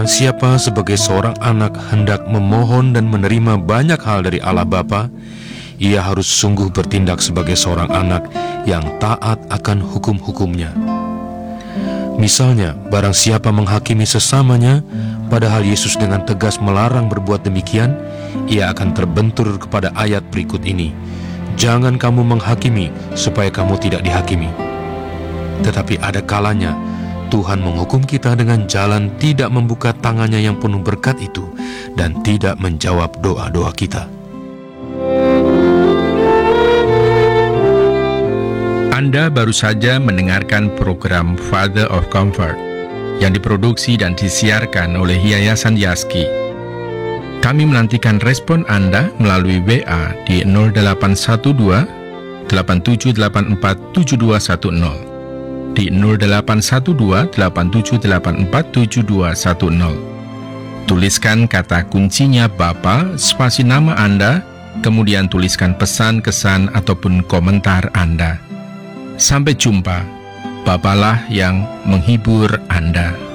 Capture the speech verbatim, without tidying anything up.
Barang siapa sebagai seorang anak hendak memohon dan menerima banyak hal dari Allah Bapa, ia harus sungguh bertindak sebagai seorang anak yang taat akan hukum-hukumnya. Misalnya, barang siapa menghakimi sesamanya, padahal Yesus dengan tegas melarang berbuat demikian, ia akan terbentur kepada ayat berikut ini: jangan kamu menghakimi supaya kamu tidak dihakimi. Tetapi ada kalanya Tuhan menghukum kita dengan jalan tidak membuka tangannya yang penuh berkat itu dan tidak menjawab doa-doa kita. Anda baru saja mendengarkan program Father of Comfort yang diproduksi dan disiarkan oleh Yayasan Yaski. Kami menantikan respon Anda melalui W A di nol delapan satu dua, delapan tujuh delapan empat, tujuh dua satu nol, di nol delapan satu dua, delapan tujuh delapan empat, tujuh dua satu nol. Tuliskan kata kuncinya Bapa, spasi nama Anda, kemudian tuliskan pesan, kesan, ataupun komentar Anda. Sampai jumpa, Bapalah yang menghibur Anda.